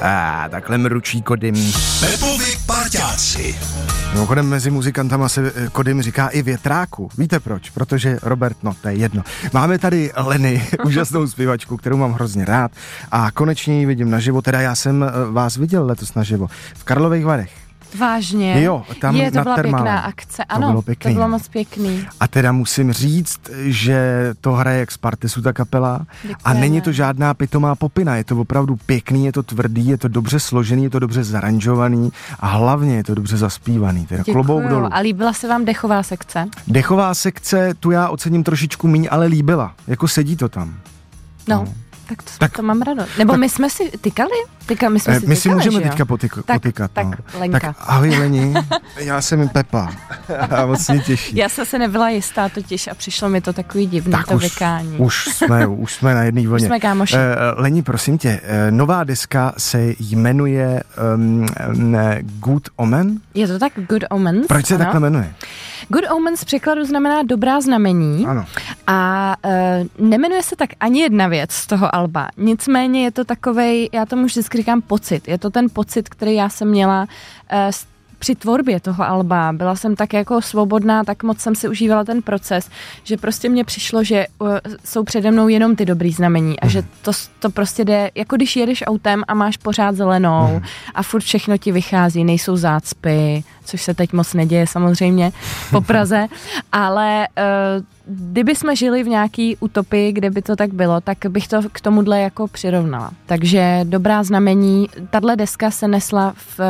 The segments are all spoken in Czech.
Takhle mručí Kodym. Pepovi parťáci. Mimochodem mezi muzikantama se Kodym říká i větráku. Víte proč? Protože Robert, no to je jedno. Máme tady Leny, úžasnou zpěvačku, kterou mám hrozně rád a konečně ji vidím naživo. Teda já jsem vás viděl letos naživo v Karlových Varech. Vážně? Jo, tam to nad byla Termálem. pěkná akce, ano, to bylo moc pěkný. A teda musím říct, že to hraje jak z Partisu ta kapela. Děkujeme. A není to žádná pitomá popina, je to opravdu pěkný, je to tvrdý, je to dobře složený, je to dobře zaranžovaný a hlavně je to dobře zaspívaný. Teda klobouk dolů. A líbila se vám dechová sekce? Dechová sekce, tu já ocením trošičku míň, ale líbila. Jako sedí to tam. No. Tak to mám radost. Nebo tak, my jsme si tykali? My si můžeme teďka potykat. Tak, no. Lenka. Tak ahoj Leni, já jsem jim Pepa. A moc mě těší. Já jsem se nebyla jistá totiž a přišlo mi to takový divný, tak to vykání. Už jsme na jedné vlně. Už jsme kámoši. Leni, prosím tě, nová deska se jmenuje Good Omen? Je to tak? Good Omens? Proč se takhle jmenuje? Good Omens v překladu znamená dobrá znamení. Ano. A nemenuje se tak ani jedna věc z toho alba. Nicméně je to takovej, já tomu vždycky říkám pocit. Je to ten pocit, který já jsem měla při tvorbě toho alba. Byla jsem tak jako svobodná, tak moc jsem si užívala ten proces, že prostě mně přišlo, že jsou přede mnou jenom ty dobrý znamení a že to prostě jde, jako když jedeš autem a máš pořád zelenou a furt všechno ti vychází, nejsou zácpy, což se teď moc neděje samozřejmě po Praze, ale kdyby jsme žili v nějaký utopii, kde by to tak bylo, tak bych to k tomuhle jako přirovnala. Takže dobrá znamení, tahle deska se nesla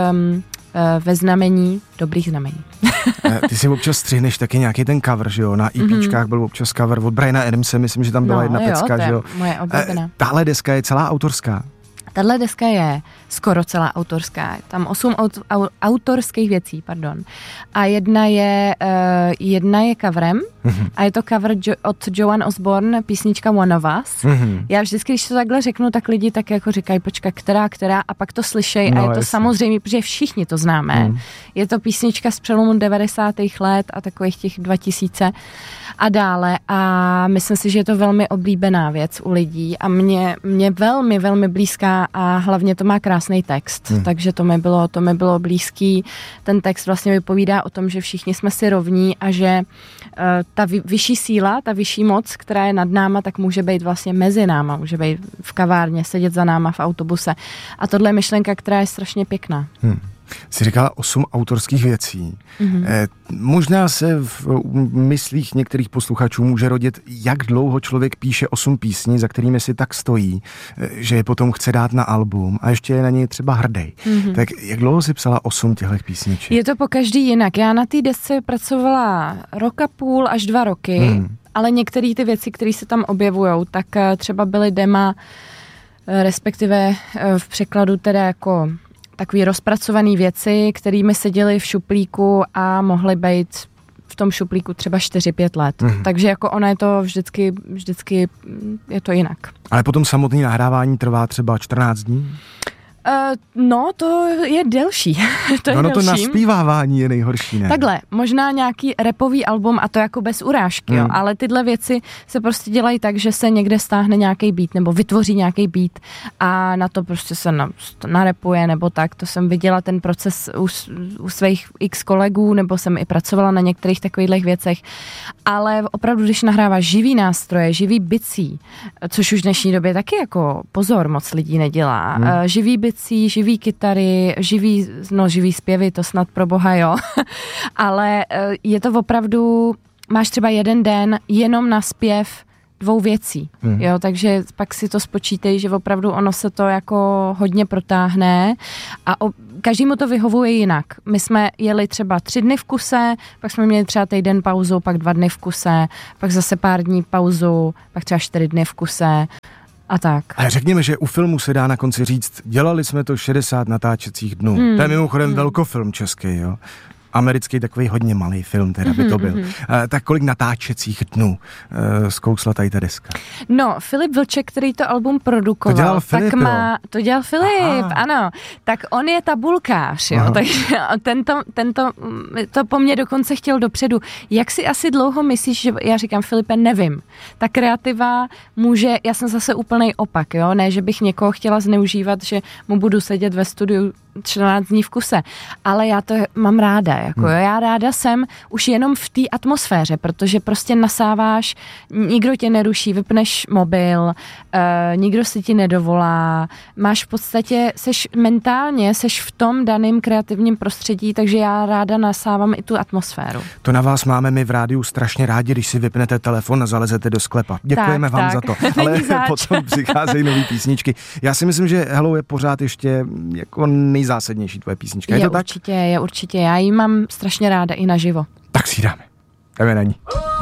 ve znamení dobrých znamení. Ty si občas střihneš taky nějaký ten cover, že jo? Na EPčkách byl občas cover od Briana Adamse, myslím, že tam byla jedna pecka, že jo? Moje oblíbená. Tahle deska je celá autorská. Tahle deska je skoro celá autorská. Tam 8 autorských věcí, pardon. A jedna je coverem a je to cover od Joan Osborne, písnička One of Us. Já vždycky, když to takhle řeknu, tak lidi tak jako říkají, počkej, která a pak to slyšej a je to samozřejmě, protože všichni to známe. Je to písnička z přelomu 90. let a takových těch 2000 a dále a myslím si, že je to velmi oblíbená věc u lidí a mě velmi, velmi blízká a hlavně to má krásný text, takže to mi bylo blízký. Ten text vlastně vypovídá o tom, že všichni jsme si rovní a že ta vyšší síla, ta vyšší moc, která je nad náma, tak může být vlastně mezi náma, může být v kavárně, sedět za náma v autobuse. A tohle je myšlenka, která je strašně pěkná. Jsi říkala 8 autorských věcí. Možná se v myslích některých posluchačů může rodit, jak dlouho člověk píše 8 písní, za kterými si tak stojí, že je potom chce dát na album a ještě je na něj třeba hrdej. Tak jak dlouho jsi psala 8 těchto písniček? Je to po každý jinak. Já na té desce pracovala 1,5 roku až 2 roky, ale některé ty věci, které se tam objevujou, tak třeba byly dema, respektive v překladu teda jako takový rozpracovaný věci, kterými seděly v šuplíku a mohly být v tom šuplíku třeba 4-5 let. Takže jako ona je to vždycky je to jinak. Ale potom samotné nahrávání trvá třeba 14 dní? No, to je delší. To naspívávání je nejhorší, ne? Takhle, možná nějaký rapový album a to jako bez urážky, jo, ale tyhle věci se prostě dělají tak, že se někde stáhne nějaký beat nebo vytvoří nějaký beat a na to prostě se narapuje nebo tak. To jsem viděla ten proces u svých x kolegů, nebo jsem i pracovala na některých takových věcech. Ale opravdu, když nahráváš živý nástroje, živý bicí, což už v dnešní době taky jako pozor moc lidí nedělá, živý bicí, živý kytary, živý zpěvy, to snad pro boha, jo. Ale je to opravdu, máš třeba jeden den jenom na zpěv 2 věcí, jo, takže pak si to spočítej, že opravdu ono se to jako hodně protáhne a každému to vyhovuje jinak. My jsme jeli třeba 3 dny v kuse, pak jsme měli třeba týden pauzu, pak 2 dny v kuse, pak zase pár dní pauzu, pak třeba 4 dny v kuse. A tak. Ale řekněme, že u filmu se dá na konci říct, dělali jsme to 60 natáčecích dnů. To je mimochodem velkofilm český, jo. Americký takový hodně malý film, teda by to byl. Tak kolik natáčecích dnů zkousla tady ta deska? No, Filip Vlček, který to album produkoval, to dělal Filip, to dělal Filip, ano. Tak on je tabulkář, jo, takže tento to po mně dokonce chtěl dopředu. Jak si asi dlouho myslíš, že já říkám, Filipe, nevím. Ta kreativa může, já jsem zase úplnej opak, jo, ne, že bych někoho chtěla zneužívat, že mu budu sedět ve studiu 14 dní v kuse, ale já to mám ráda, jako jo, já ráda jsem už jenom v té atmosféře, protože prostě nasáváš, nikdo tě neruší, vypneš mobil, nikdo si ti nedovolá, máš v podstatě, seš v tom daném kreativním prostředí, takže já ráda nasávám i tu atmosféru. To na vás máme my v rádiu strašně rádi, když si vypnete telefon a zalezete do sklepa. Děkujeme vám za to, ale potom přicházejí nový písničky. Já si myslím, že Hello je pořád ještě jako nejzásadnější tvoje písnička. Je to tak? Určitě, já ji mám strašně ráda i naživo. Tak si ji dáme. Jdeme na ní.